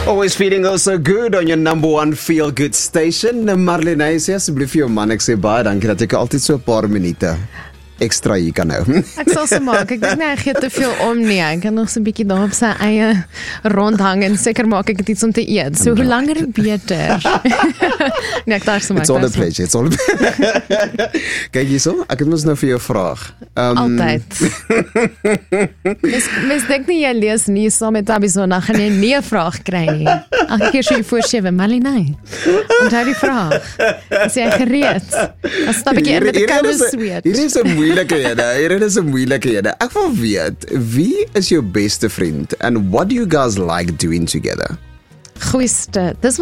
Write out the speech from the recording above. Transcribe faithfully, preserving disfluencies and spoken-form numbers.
Always feeling oh so good on your number one feel good station. Marlene sê asseblief vir jou man, ek sê baie dankie dat ek altyd so 'n paar minute ekstra hier kan hou. Ek sal so maak, ek dink nie, ek gee te veel om nie, ek kan nog so 'n bietjie daar op sy eie rondhang en seker maak ek het iets om te eet, so hoe langer hoe beter. Nee, ek daar so maak. It's all a pleasure, it's all a Kijk hierso, ek het mos nou vir jou vraag. Um, Altyd. Mens, mens dink nie jy lees nie saam met Tabby so, dan gaan jy nie 'n vraag kry nie. Elke keer so jy voor sewe, Marlene, onthou die vraag. Is jy gereed? Dan stap ek in met 'n koue sweet. Hier is 'n moeilike ene, hier is 'n moeilike ene. Ek wil weet, wie is jou beste vriend and what do you guys like doing together? Goeieste, dis